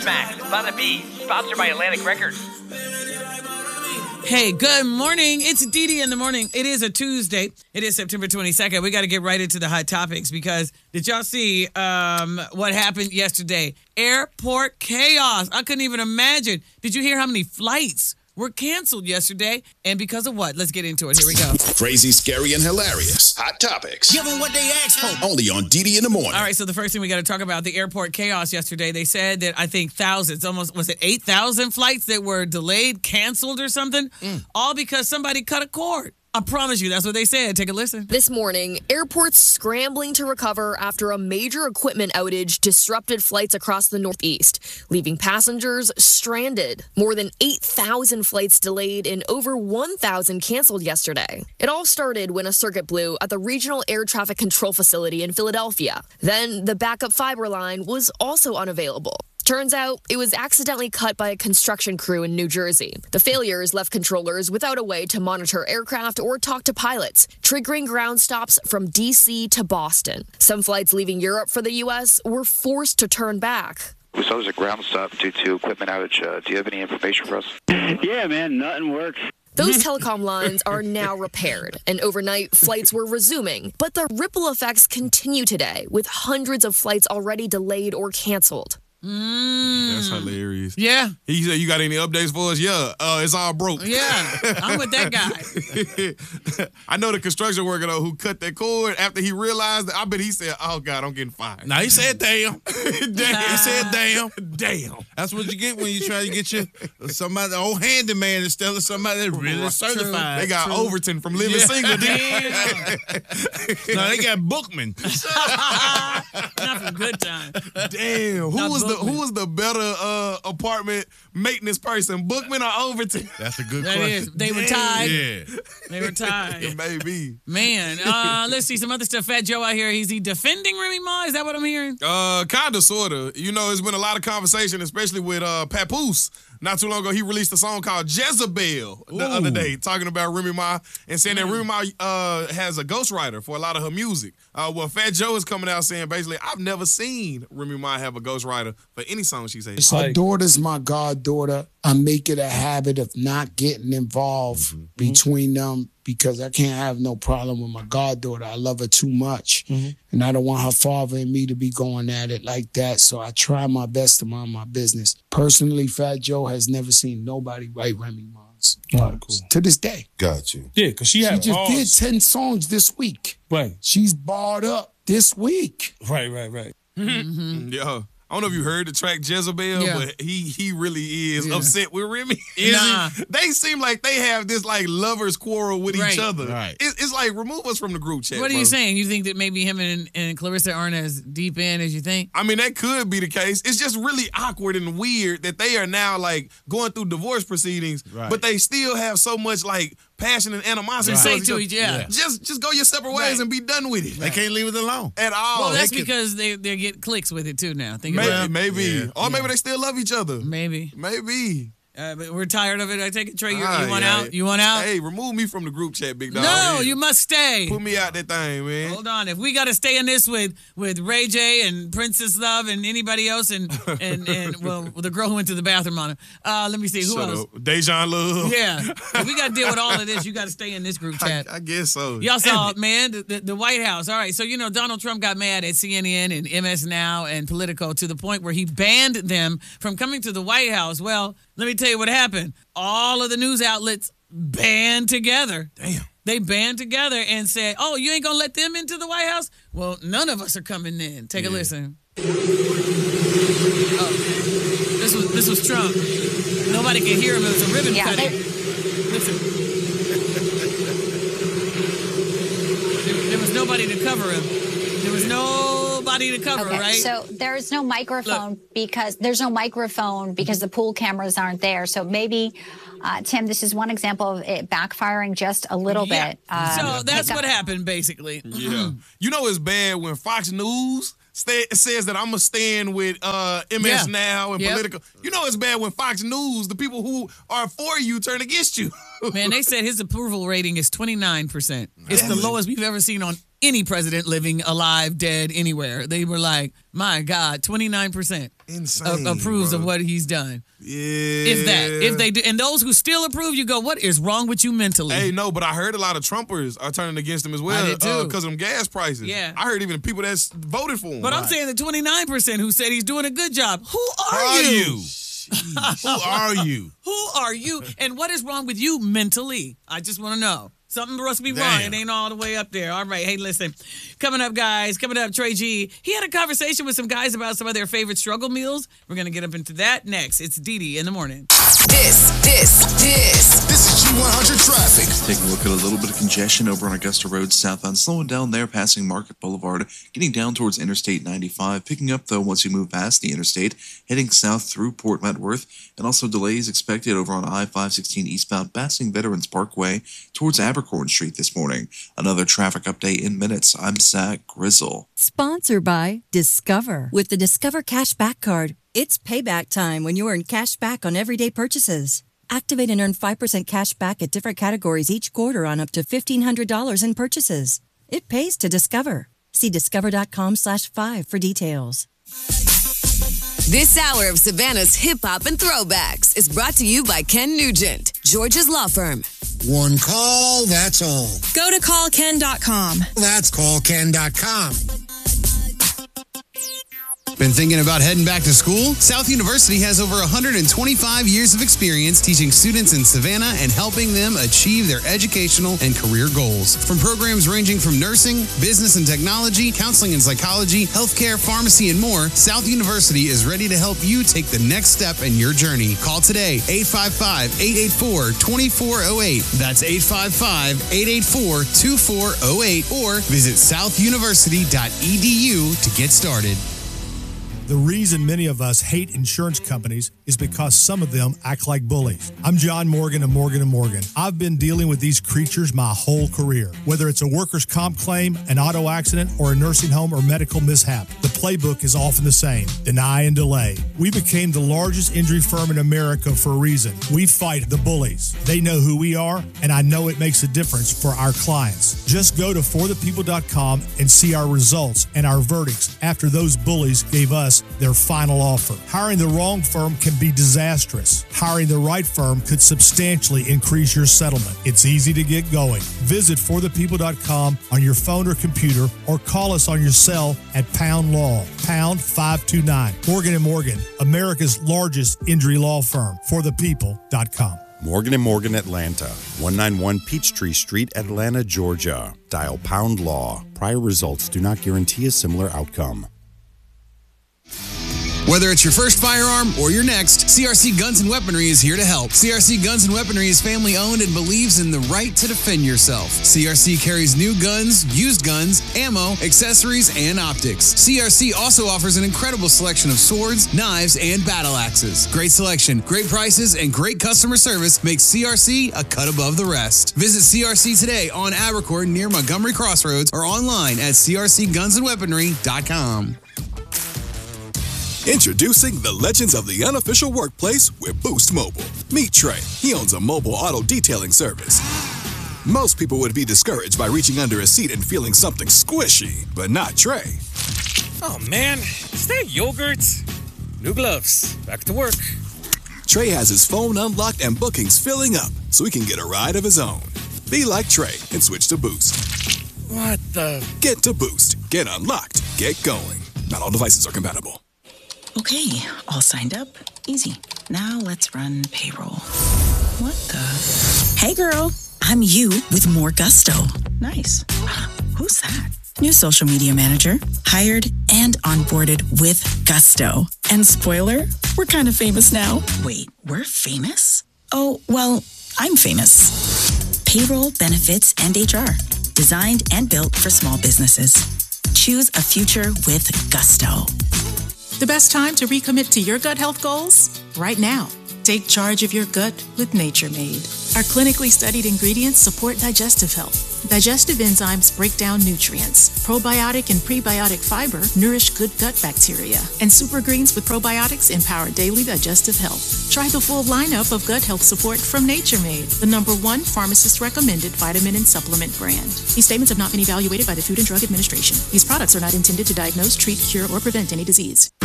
Smack, Bada B, sponsored by Atlantic Records. Hey, good morning. It's Dee in the morning. It is a Tuesday. It is September 22nd. We got to get right into the hot topics because did y'all see what happened yesterday? Airport chaos. I couldn't even imagine. Did you hear how many flights were canceled yesterday? And because of what? Let's get into it. Here we go. Crazy, scary, and hilarious. Hot topics. Give them what they asked for. Only on Dee in the morning. All right, so the first thing we got to talk about, the airport chaos yesterday. They said that I think thousands, almost, was it 8,000 flights that were delayed, canceled or something? All because somebody cut a cord. I promise you, that's what they said. Take a listen. This morning, airports scrambling to recover after a major equipment outage disrupted flights across the Northeast, leaving passengers stranded. More than 8,000 flights delayed and over 1,000 canceled yesterday. It all started when a circuit blew at the Regional Air Traffic Control Facility in Philadelphia. Then the backup fiber line was also unavailable. Turns out it was accidentally cut by a construction crew in New Jersey. The failures left controllers without a way to monitor aircraft or talk to pilots, triggering ground stops from D.C. to Boston. Some flights leaving Europe for the U.S. were forced to turn back. We saw there's a ground stop due to equipment outage. Do you have any information for us? Yeah, man, nothing works. Those telecom lines are now repaired, and overnight flights were resuming. But the ripple effects continue today, with hundreds of flights already delayed or canceled. That's hilarious. Yeah. He said, you got any updates for us? Yeah, it's all broke. Yeah, I'm with that guy. I know the construction worker, though, who cut that cord after he realized that. I bet he said, oh, God, I'm getting fired. Now, he said damn. He said damn. Damn. That's what you get when you try to get your somebody, old handyman instead of somebody that's really certified. They got Overton from Living Single. No, they got Bookman. Not from Good Time. Damn. Who was the better apartment maintenance person, Bookman or Overton? That's a good That question. is. They were tied. Yeah. They were tied. Maybe. Man, let's see some other stuff. Fat Joe out here, is he defending Remy Ma? Is that what I'm hearing? Kind of, sort of. You know, there's been a lot of conversation, especially with Papoose. Not too long ago, he released a song called Jezebel the other day, talking about Remy Ma and saying that Remy Ma has a ghostwriter for a lot of her music. Well, Fat Joe is coming out saying, basically, I've never seen Remy Ma have a ghostwriter for any song she says. My daughter's my goddaughter. I make it a habit of not getting involved between them because I can't have no problem with my goddaughter. I love her too much. And I don't want her father and me to be going at it like that. So I try my best to mind my business. Personally, Fat Joe has never seen nobody write Remy Ma's to this day. Got you. Yeah, because she She just did 10 songs this week. Right. She's barred up this week. Right. Yeah. I don't know if you heard the track Jezebel, but he really is upset with Remy. Nah. They seem like they have this like lovers quarrel with each other. Right. It's like remove us from the group chat. What are bro. you saying? You think that maybe him and Clarissa aren't as deep in as you think? I mean, that could be the case. It's just really awkward and weird that they are now like going through divorce proceedings, but they still have so much like passion and animosity. To say to each other. Just go your separate ways and be done with it. They can't leave it alone. At all. Well, that's because they get clicks with it too now. Think about it. Maybe. Or maybe they still love each other. Maybe. But we're tired of it. I take it, Trey. You want out? You want out? Hey, remove me from the group chat, big dog. No, you must stay. Put me out that thing, man. Hold on. If we got to stay in this with Ray J and Princess Love and anybody else and well, the girl who went to the bathroom on him. Let me see. Who Shut else? up. Dejan Love. Yeah. If we got to deal with all of this, you got to stay in this group chat. I guess so. Y'all saw it, man, the White House. All right, so, you know, Donald Trump got mad at CNN and MS Now and Politico to the point where he banned them from coming to the White House. Well, let me tell you what happened. All of the news outlets band together. Damn. They band together and said, oh, you ain't going to let them into the White House? Well, none of us are coming in. Take a listen. Oh, this was Trump. Nobody could hear him. It was a ribbon cutting. Listen. There was nobody to cover him. There was nobody to cover, right? So there's no microphone because the pool cameras aren't there. So maybe, Tim, this is one example of it backfiring just a little bit. So that's what happened, basically. Yeah. You know it's bad when Fox News says that I'm going to stand with MS Now and Political. You know it's bad when Fox News, the people who are for you, turn against you. Man, they said his approval rating is 29%. It's the lowest we've ever seen on any president living, alive, dead, anywhere. They were like, my God, 29% Insane, approves bro. of what he's done. Yeah. If that. If they do. And those who still approve, you go, what is wrong with you mentally? Hey, no, but I heard a lot of Trumpers are turning against him as well. I did too. Because of them gas prices. Yeah. I heard even the people that's voted for him. But I'm saying the 29% who said he's doing a good job. Who are Are you? you? Who are you? Who are you? And what is wrong with you mentally? I just want to know. Something must be wrong. It ain't all the way up there. All right. Hey, listen. Coming up, guys. Coming up, Trey G. He had a conversation with some guys about some of their favorite struggle meals. We're going to get up into that next. It's Didi in the morning. This is G100 traffic. Taking a look at a little bit of congestion over on Augusta Road southbound, slowing down there, passing Market Boulevard, getting down towards Interstate 95, picking up though once you move past the interstate, heading south through Port Wentworth, and also delays expected over on I-516 eastbound, passing Veterans Parkway towards Abercorn Street this morning. Another traffic update in minutes. I'm Zach Grizzle. Sponsored by Discover. With the Discover Cashback Card, it's payback time when you earn cash back on everyday purchases. Activate and earn 5% cash back at different categories each quarter on up to $1,500 in purchases. It pays to Discover. See discover.com/5 for details. This hour of Savannah's Hip Hop and Throwbacks is brought to you by Ken Nugent, George's Law Firm. One call, that's all. Go to callken.com. That's callken.com. Been thinking about heading back to school? South University has over 125 years of experience teaching students in Savannah and helping them achieve their educational and career goals. From programs ranging from nursing, business and technology, counseling and psychology, healthcare, pharmacy, and more, South University is ready to help you take the next step in your journey. Call today, 855-884-2408. That's 855-884-2408, or visit southuniversity.edu to get started. The reason many of us hate insurance companies is because some of them act like bullies. I'm John Morgan of Morgan & Morgan. I've been dealing with these creatures my whole career. Whether it's a workers' comp claim, an auto accident, or a nursing home or medical mishap, the playbook is often the same: deny and delay. We became the largest injury firm in America for a reason. We fight the bullies. They know who we are, and I know it makes a difference for our clients. Just go to forthepeople.com and see our results and our verdicts after those bullies gave us their final offer. Hiring the wrong firm can be disastrous. Hiring the right firm could substantially increase your settlement. It's easy to get going. Visit forthepeople.com on your phone or computer, or call us on your cell at pound law, pound 529. Morgan & Morgan, America's largest injury law firm. Forthepeople.com. Morgan & Morgan Atlanta, 191 Peachtree Street, Atlanta, Georgia. Dial pound law. Prior results do not guarantee a similar outcome. Whether it's your first firearm or your next, CRC Guns and Weaponry is here to help. CRC Guns and Weaponry is family owned and believes in the right to defend yourself. CRC carries new guns, used guns, ammo, accessories, and optics. CRC also offers an incredible selection of swords, knives, and battle axes. Great selection, great prices, and great customer service makes CRC a cut above the rest. Visit CRC today on Abercorn near Montgomery Crossroads, or online at crcgunsandweaponry.com. Introducing the legends of the unofficial workplace with Boost Mobile. Meet Trey. He owns a mobile auto detailing service. Most people would be discouraged by reaching under a seat and feeling something squishy, but not Trey. Oh man, is that yogurt? New gloves. Back to work. Trey has his phone unlocked and bookings filling up, so he can get a ride of his own. Be like Trey and switch to Boost. What the? Get to Boost. Get unlocked. Get going. Not all devices are compatible. Okay, all signed up. Easy. Now let's run payroll. What the? Hey girl, I'm you with more gusto. Nice. Who's that? New social media manager. Hired and onboarded with gusto. And spoiler, we're kind of famous now. Wait, we're famous? Oh, well, I'm famous. Payroll, benefits, and HR. Designed and built for small businesses. Choose a future with gusto. The best time to recommit to your gut health goals? Right now. Take charge of your gut with Nature Made. Our clinically studied ingredients support digestive health, Digestive enzymes break down nutrients. Probiotic and prebiotic fiber nourish good gut bacteria. And Super Greens with probiotics empower daily digestive health. Try the full lineup of gut health support from Nature Made, the #1 pharmacist-recommended vitamin and supplement brand. These statements have not been evaluated by the Food and Drug Administration. These products are not intended to diagnose, treat, cure, or prevent any disease.